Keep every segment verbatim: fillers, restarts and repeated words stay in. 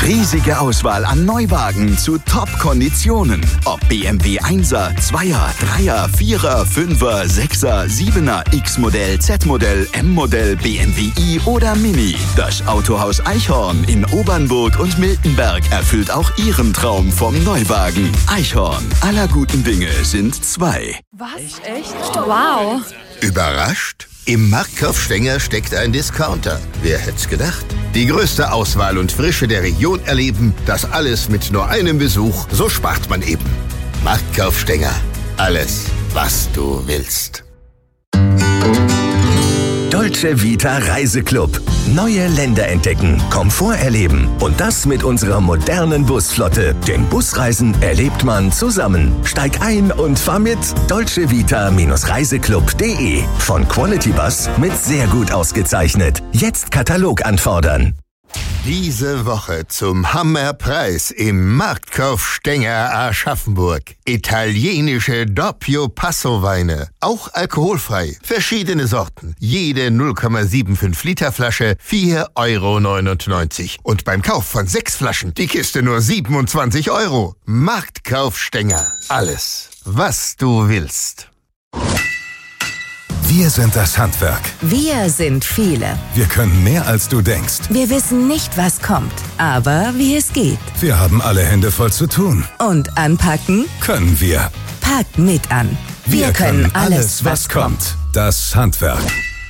Riesige Auswahl an Neuwagen zu Top-Konditionen. Ob B M W Einser, Zweier, Dreier, Vierer, Fünfer, Sechser, Siebener, X-Modell, Z-Modell, M-Modell, B M W i oder Mini. Das Autohaus Eichhorn in Obernburg und Miltenberg erfüllt auch Ihren Traum vom Neuwagen. Eichhorn, aller guten Dinge sind zwei. Was? Echt? Wow. Überrascht? Im Marktkauf Stenger steckt ein Discounter. Wer hätt's gedacht? Die größte Auswahl und Frische der Region erleben, das alles mit nur einem Besuch, so spart man eben. Marktkauf Stenger. Alles, was du willst. Dolce Vita Reiseclub. Neue Länder entdecken, Komfort erleben. Und das mit unserer modernen Busflotte. Denn Busreisen erlebt man zusammen. Steig ein und fahr mit dolce vita Reiseclub punkt de. Von Quality Bus mit sehr gut ausgezeichnet. Jetzt Katalog anfordern. Diese Woche zum Hammerpreis im Marktkauf Stenger Aschaffenburg. Italienische Doppio Passo Weine. Auch alkoholfrei. Verschiedene Sorten. Jede null Komma fünfundsiebzig Liter Flasche vier Euro neunundneunzig. Und beim Kauf von sechs Flaschen die Kiste nur siebenundzwanzig Euro. Marktkauf Stenger. Alles, was du willst. Wir sind das Handwerk. Wir sind viele. Wir können mehr, als du denkst. Wir wissen nicht, was kommt, aber wie es geht. Wir haben alle Hände voll zu tun. Und anpacken? Können wir. Packt mit an. Wir, wir können, können alles, was kommt. Das Handwerk.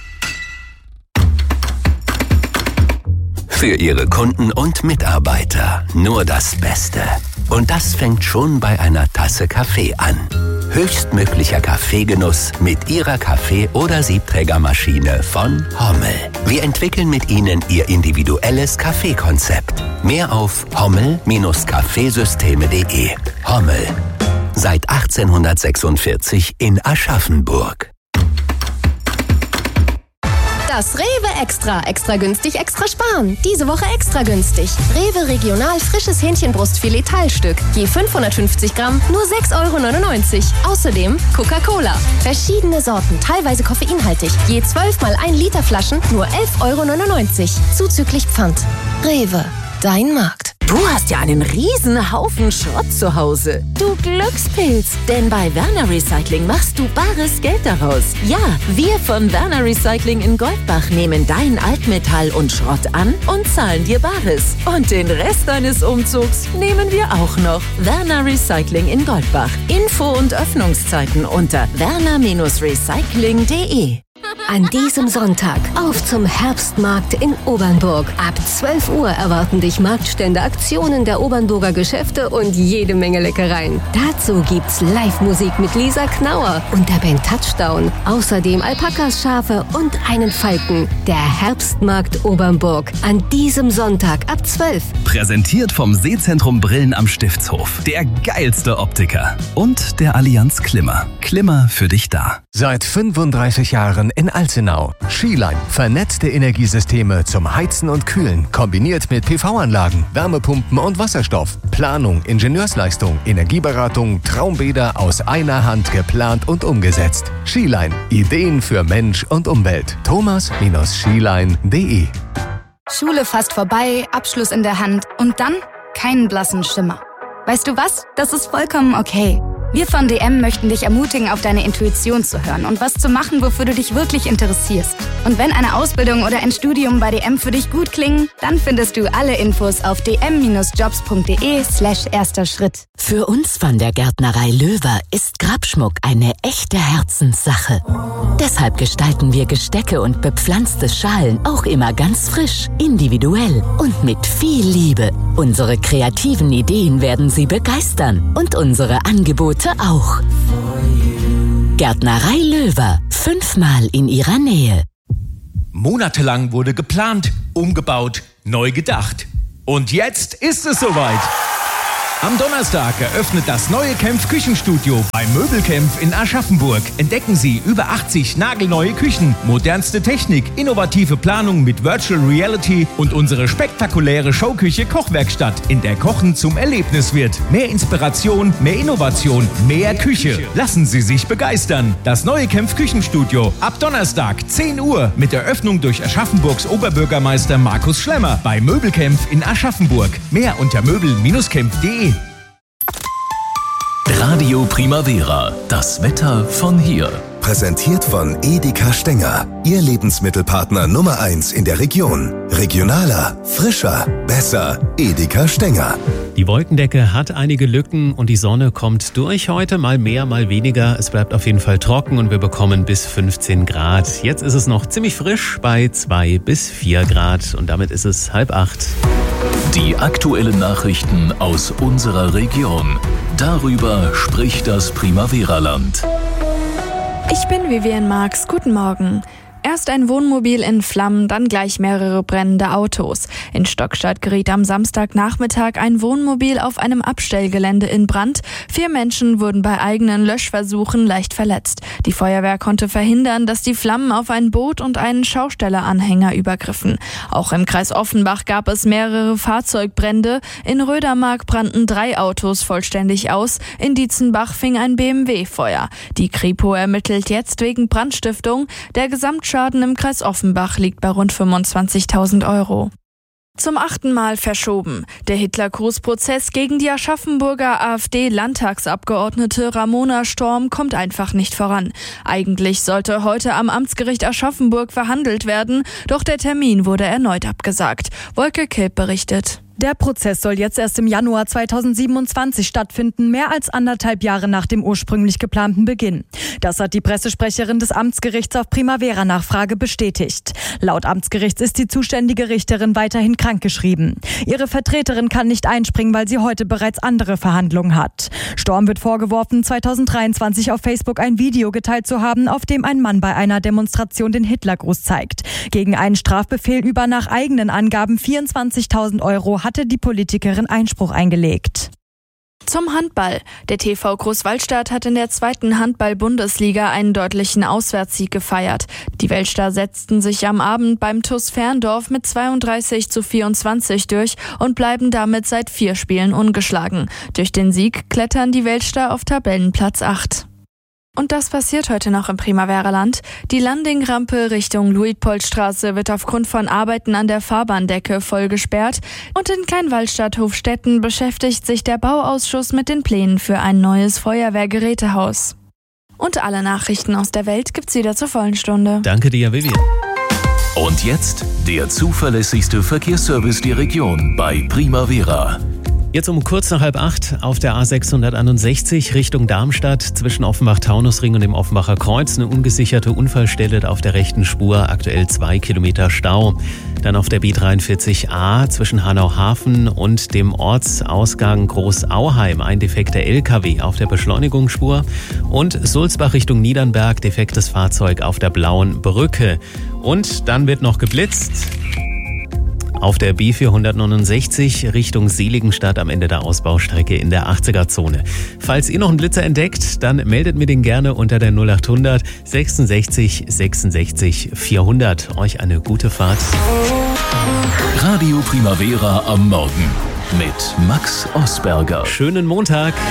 Für Ihre Kunden und Mitarbeiter nur das Beste. Und das fängt schon bei einer Tasse Kaffee an. Höchstmöglicher Kaffeegenuss mit Ihrer Kaffee- oder Siebträgermaschine von Hommel. Wir entwickeln mit Ihnen Ihr individuelles Kaffeekonzept. Mehr auf hommel Kaffeesysteme punkt de. Hommel. Seit achtzehnhundertsechsundvierzig in Aschaffenburg. Das Rewe Extra. Extra günstig, extra sparen. Diese Woche extra günstig. Rewe Regional frisches Hähnchenbrustfilet Teilstück. Je fünfhundertfünfzig Gramm, nur sechs Euro neunundneunzig. Außerdem Coca-Cola. Verschiedene Sorten, teilweise koffeinhaltig. Je zwölf mal ein Liter Flaschen, nur elf Euro neunundneunzig. Zuzüglich Pfand. Rewe. Dein Markt. Du hast ja einen riesen Haufen Schrott zu Hause. Du Glückspilz. Denn bei Werner Recycling machst du bares Geld daraus. Ja, wir von Werner Recycling in Goldbach nehmen dein Altmetall und Schrott an und zahlen dir Bares. Und den Rest deines Umzugs nehmen wir auch noch. Werner Recycling in Goldbach. Info und Öffnungszeiten unter werner Recycling punkt de. An diesem Sonntag auf zum Herbstmarkt in Obernburg. Ab zwölf Uhr erwarten dich Marktstände, Aktionen der Obernburger Geschäfte und jede Menge Leckereien. Dazu gibt's Live-Musik mit Lisa Knauer und der Band Touchdown. Außerdem Alpakas, Schafe und einen Falken. Der Herbstmarkt Obernburg. An diesem Sonntag ab zwölf. Präsentiert vom Sehzentrum Brillen am Stiftshof. Der geilste Optiker. Und der Allianz Klimmer. Klimmer für dich da. Seit fünfunddreißig Jahren in Alzenau. Skiline. Vernetzte Energiesysteme zum Heizen und Kühlen. Kombiniert mit P V-Anlagen, Wärmepumpen und Wasserstoff. Planung, Ingenieursleistung, Energieberatung, Traumbäder aus einer Hand geplant und umgesetzt. Skiline. Ideen für Mensch und Umwelt. thomas skiline punkt de. Schule fast vorbei, Abschluss in der Hand und dann keinen blassen Schimmer. Weißt du was? Das ist vollkommen okay. Wir von D M möchten dich ermutigen, auf deine Intuition zu hören und was zu machen, wofür du dich wirklich interessierst. Und wenn eine Ausbildung oder ein Studium bei D M für dich gut klingen, dann findest du alle Infos auf d m jobs punkt de slash erster Schritt. Für uns von der Gärtnerei Löwer ist Grabschmuck eine echte Herzenssache. Deshalb gestalten wir Gestecke und bepflanzte Schalen auch immer ganz frisch, individuell und mit viel Liebe. Unsere kreativen Ideen werden Sie begeistern und unsere Angebote auch. Gärtnerei Löwer, fünfmal in Ihrer Nähe. Monatelang wurde geplant, umgebaut, neu gedacht. Und jetzt ist es soweit. Am Donnerstag eröffnet das neue Kempf Küchenstudio beim Möbelkämpf in Aschaffenburg. Entdecken Sie über achtzig nagelneue Küchen, modernste Technik, innovative Planung mit Virtual Reality und unsere spektakuläre Showküche Kochwerkstatt, in der Kochen zum Erlebnis wird. Mehr Inspiration, mehr Innovation, mehr Küche. Lassen Sie sich begeistern. Das neue Kempf Küchenstudio ab Donnerstag zehn Uhr mit Eröffnung durch Aschaffenburgs Oberbürgermeister Markus Schlemmer bei Möbelkämpf in Aschaffenburg. Mehr unter möbel kämpf punkt de. Radio Primavera, das Wetter von hier. Präsentiert von Edeka Stenger, Ihr Lebensmittelpartner Nummer eins in der Region. Regionaler, frischer, besser. Edeka Stenger. Die Wolkendecke hat einige Lücken und die Sonne kommt durch heute, mal mehr, mal weniger. Es bleibt auf jeden Fall trocken und wir bekommen bis fünfzehn Grad. Jetzt ist es noch ziemlich frisch bei zwei bis vier Grad und damit ist es halb acht. Die aktuellen Nachrichten aus unserer Region. Darüber spricht das Primavera-Land. Ich bin Vivian Marx. Guten Morgen. Erst ein Wohnmobil in Flammen, dann gleich mehrere brennende Autos. In Stockstadt geriet am Samstagnachmittag ein Wohnmobil auf einem Abstellgelände in Brand. Vier Menschen wurden bei eigenen Löschversuchen leicht verletzt. Die Feuerwehr konnte verhindern, dass die Flammen auf ein Boot und einen Schaustelleranhänger übergriffen. Auch im Kreis Offenbach gab es mehrere Fahrzeugbrände. In Rödermark brannten drei Autos vollständig aus. In Dietzenbach fing ein B M W Feuer. Die Kripo ermittelt jetzt wegen Brandstiftung. Der Gesamtschaden im Kreis Offenbach liegt bei rund fünfundzwanzigtausend Euro. Zum achten Mal verschoben. Der Hitlergruß-Prozess gegen die Aschaffenburger AfD-Landtagsabgeordnete Ramona Storm kommt einfach nicht voran. Eigentlich sollte heute am Amtsgericht Aschaffenburg verhandelt werden, doch der Termin wurde erneut abgesagt. Wolke Kilp berichtet. Der Prozess soll jetzt erst im Januar zweitausendsiebenundzwanzig stattfinden, mehr als anderthalb Jahre nach dem ursprünglich geplanten Beginn. Das hat die Pressesprecherin des Amtsgerichts auf Primavera-Nachfrage bestätigt. Laut Amtsgerichts ist die zuständige Richterin weiterhin krankgeschrieben. Ihre Vertreterin kann nicht einspringen, weil sie heute bereits andere Verhandlungen hat. Storm wird vorgeworfen, zweitausenddreiundzwanzig auf Facebook ein Video geteilt zu haben, auf dem ein Mann bei einer Demonstration den Hitlergruß zeigt. Gegen einen Strafbefehl über nach eigenen Angaben vierundzwanzigtausend Euro hatte die Politikerin Einspruch eingelegt. Zum Handball. Der T V Großwallstadt hat in der zweiten Handball-Bundesliga einen deutlichen Auswärtssieg gefeiert. Die Weltstar setzten sich am Abend beim T U S Ferndorf mit zweiunddreißig zu vierundzwanzig durch und bleiben damit seit vier Spielen ungeschlagen. Durch den Sieg klettern die Weltstar auf Tabellenplatz acht. Und das passiert heute noch im Primavera-Land. Die Landingrampe Richtung Luitpoldstraße wird aufgrund von Arbeiten an der Fahrbahndecke voll gesperrt. Und in Kleinwallstadt-Hofstetten beschäftigt sich der Bauausschuss mit den Plänen für ein neues Feuerwehrgerätehaus. Und alle Nachrichten aus der Welt gibt's wieder zur vollen Stunde. Danke dir, Vivian. Und jetzt der zuverlässigste Verkehrsservice der Region bei Primavera. Jetzt um kurz nach halb acht auf der A sechshunderteinundsechzig Richtung Darmstadt zwischen Offenbach-Taunusring und dem Offenbacher Kreuz eine ungesicherte Unfallstelle auf der rechten Spur, aktuell zwei Kilometer Stau. Dann auf der B dreiundvierzig A zwischen Hanau-Hafen und dem Ortsausgang Großauheim ein defekter L K W auf der Beschleunigungsspur und Sulzbach Richtung Niedernberg defektes Fahrzeug auf der Blauen Brücke. Und dann wird noch geblitzt. Auf der B vierhundertneunundsechzig Richtung Seligenstadt am Ende der Ausbaustrecke in der achtziger-Zone. Falls ihr noch einen Blitzer entdeckt, dann meldet mir den gerne unter der null achthundert sechsundsechzig sechsundsechzig vierhundert. Euch eine gute Fahrt. Radio Primavera am Morgen mit Max Osberger. Schönen Montag.